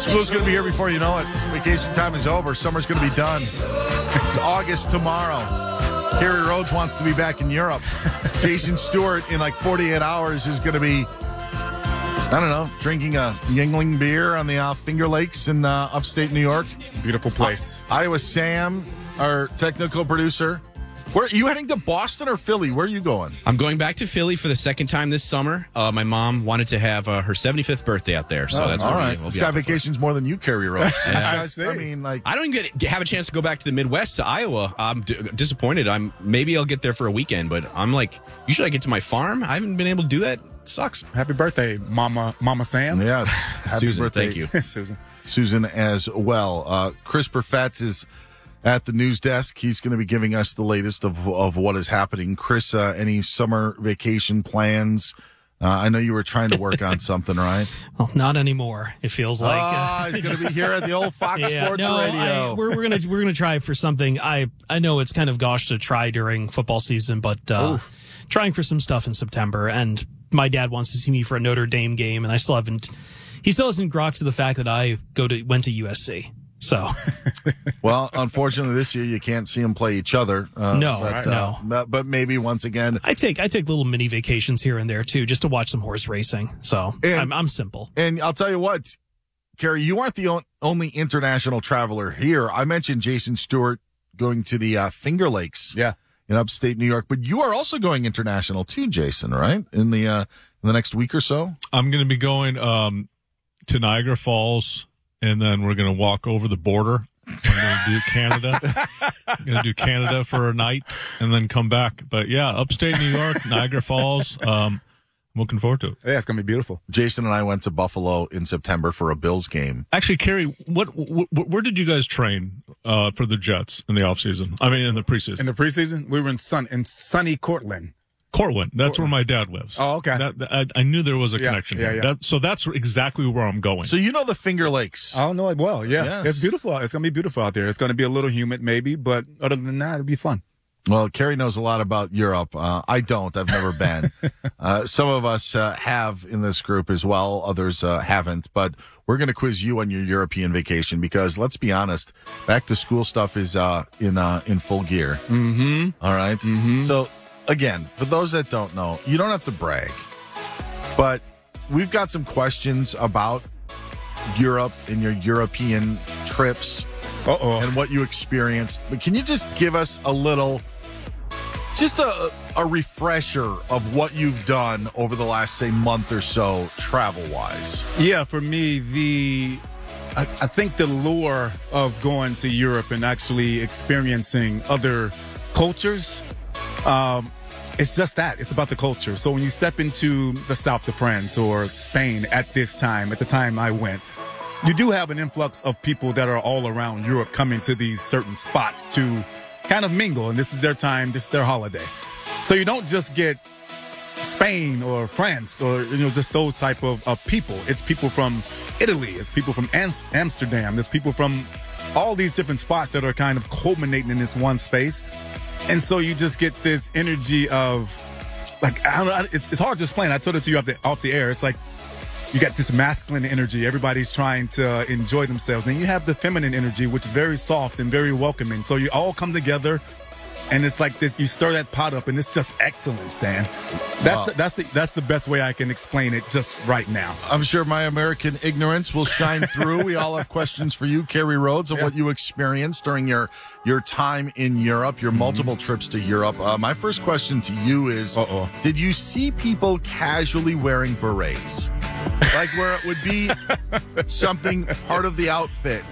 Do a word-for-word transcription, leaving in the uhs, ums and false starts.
School's going to be here before you know it. Vacation time is over. Summer's going to be done. It's August tomorrow. Kerry Rhodes wants to be back in Europe. Jason Stewart, in like forty-eight hours, is going to be, I don't know, drinking a Yuengling beer on the uh, Finger Lakes in uh, upstate New York. Beautiful place. Uh, Iowa Sam, our technical producer. Where are you heading to Boston or Philly? Where are you going? I'm going back to Philly for the second time this summer. Uh, my mom wanted to have uh, her seventy-fifth birthday out there, so oh, that's all what right. we'll this be guy out there vacations more than you, Kerry Rhodes. Yeah. Guys, I mean, like, I don't even get, have a chance to go back to the Midwest to Iowa. I'm d- disappointed. I'm maybe I'll get there for a weekend, but I'm like, usually I get to my farm. I haven't been able to do that. It sucks. Happy birthday, Mama Mama Sam. Yes. Happy Susan, birthday. thank you. Susan. Susan as well. Uh, Chris Perfetz is at the news desk. He's going to be giving us the latest of of what is happening. Chris, uh, any summer vacation plans? Uh, I know you were trying to work on something, right? Well, not anymore. It feels like Ah, uh, he's going to be here at the old Fox yeah, Sports no, Radio. I, we're, we're gonna we're gonna try for something. I I know it's kind of gosh to try during football season, but uh, trying for some stuff in September. And my dad wants to see me for a Notre Dame game, and I still haven't. He still hasn't grokked to the fact that I go to went to U S C. So, well, unfortunately, this year you can't see them play each other. Uh, No, but, no. uh, but, but maybe once again. I take I take little mini vacations here and there too, just to watch some horse racing. So And- I'm I'm simple. And I'll tell you what, Kerry, you aren't the on- only international traveler here. I mentioned Jason Stewart going to the uh, Finger Lakes, Yeah. in upstate New York, but you are also going international too, Jason, right? In the uh, in the next week or so. I'm going to be going um, to Niagara Falls, and then we're going to walk over the border. I'm going to do Canada. I'm going to do Canada for a night, and then come back. But yeah, upstate New York, Niagara Falls. Um, I'm looking forward to it. Yeah, it's gonna be beautiful. Jason and I went to Buffalo in September for a Bills game. Actually, Kerry, what, wh- where did you guys train uh, for the Jets in the offseason? I mean, in the preseason. In the preseason, we were in sun in sunny Cortland. Cortland. That's where my dad lives. Oh, okay. That, that- I, I knew there was a Yeah, connection. yeah, here. yeah. That, so that's exactly where I'm going. So you know the Finger Lakes. I know it well. Yeah, Yes. it's beautiful. It's gonna be beautiful out there. It's gonna be a little humid, maybe, but other than that, it'll be fun. Well, Kerry knows a lot about Europe. Uh, I don't. I've never been. uh, some of us uh, have in this group as well. Others uh, haven't. But we're going to quiz you on your European vacation because, let's be honest, back to school stuff is uh, in uh, in full gear. Mm-hmm. All right? Mhm. So, again, for those that don't know, you don't have to brag. But we've got some questions about Europe and your European trips Uh-oh. and what you experienced. But can you just give us a little, just a, a refresher of what you've done over the last, say, month or so, travel-wise? Yeah, for me, the I, I think the lure of going to Europe and actually experiencing other cultures, um, it's just that. It's about the culture. So when you step into the south of France or Spain at this time, at the time I went, you do have an influx of people that are all around Europe coming to these certain spots to kind of mingle, and this is their time, this is their holiday. So you don't just get Spain or France or, you know, just those type of, of people. It's people from Italy. It's people from Am- Amsterdam. There's people from all these different spots that are kind of culminating in this one space. And so you just get this energy of, like, I don't know, it's, it's hard to explain. I told it to you off the, off the air. It's like you got this masculine energy. Everybody's trying to enjoy themselves. Then you have the feminine energy, which is very soft and very welcoming. So you all come together. And it's like this, you stir that pot up, and it's just excellence, Dan. That's Wow. the, that's the that's the best way I can explain it just right now. I'm sure my American ignorance will shine through. We all have questions for you, Kerry Rhodes, of Yeah. what you experienced during your, your time in Europe, your multiple trips to Europe. Uh, my first question to you is, Uh-oh. did you see people casually wearing berets? Like where it would be something part of the outfit.